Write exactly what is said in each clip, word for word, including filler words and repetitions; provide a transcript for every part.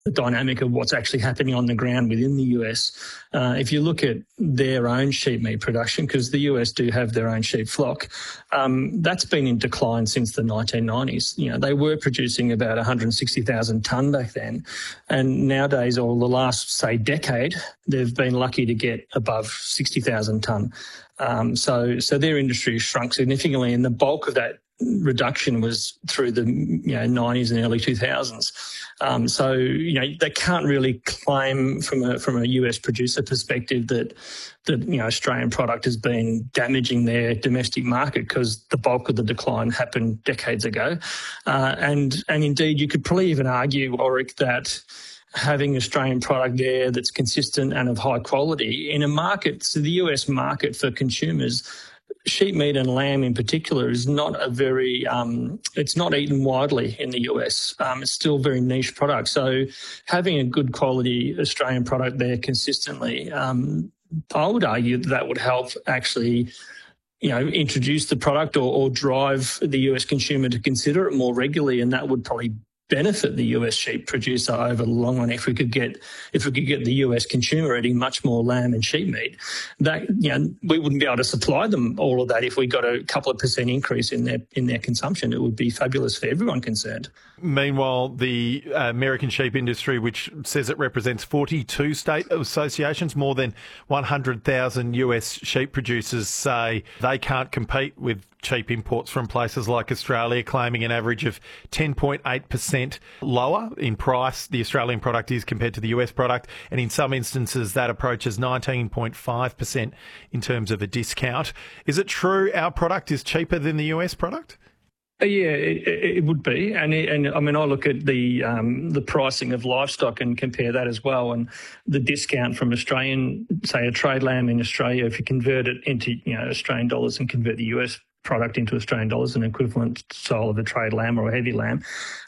the dynamic of what's actually happening on the ground within the U S. Uh, if you look at their own sheep meat production, because the U S do have their own sheep flock, um, that's been in decline since the nineteen nineties. You know, they were producing about one hundred sixty thousand tonne back then, and nowadays, or the last, say, decade, they've been lucky to get above sixty thousand tonne. Um, so, so their industry has shrunk significantly, and the bulk of that reduction was through the you know nineties and early two thousands. Um, so you know they can't really claim from a from a U S producer perspective that that you know Australian product has been damaging their domestic market, because the bulk of the decline happened decades ago. Uh, and and indeed, you could probably even argue, Warwick, that having Australian product there that's consistent and of high quality in a market, so the U S market for consumers, sheep meat and lamb in particular is not a very, um, it's not eaten widely in the U S. Um, it's still a very niche product. So having a good quality Australian product there consistently, um, I would argue that, that would help actually, you know, introduce the product or, or drive the U S consumer to consider it more regularly, and that would probably benefit the U S sheep producer over the long run if we could get if we could get the U S consumer eating much more lamb and sheep meat. That you know we wouldn't be able to supply them all of that if we got a couple of percent increase in their in their consumption. It would be fabulous for everyone concerned. Meanwhile, the uh, American sheep industry, which says it represents forty-two state associations, more than one hundred thousand U S sheep producers, say they can't compete with cheap imports from places like Australia, claiming an average of ten point eight percent lower in price the Australian product is compared to the U S product, and in some instances that approaches nineteen point five percent in terms of a discount. Is it true our product is cheaper than the U S product? Yeah, it, it would be, and it, and I mean, I look at the um, the pricing of livestock and compare that as well, and the discount from Australian, say, a trade lamb in Australia, if you convert it into you know Australian dollars and convert the U S product into Australian dollars, an equivalent style of a trade lamb or a heavy lamb,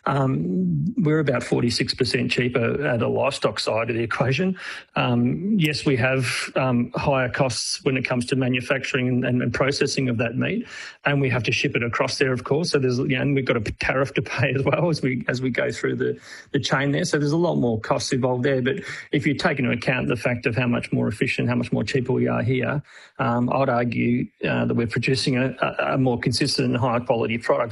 um, we're about forty-six percent cheaper at a livestock side of the equation. Um, yes, we have um, higher costs when it comes to manufacturing and, and, and processing of that meat, and we have to ship it across there, of course. So there's, you know, and we've got a tariff to pay as well as we as we go through the, the chain there. So there's a lot more costs involved there. But if you take into account the fact of how much more efficient, how much more cheaper we are here, um, I'd argue uh, that we're producing a, a a more consistent and higher quality product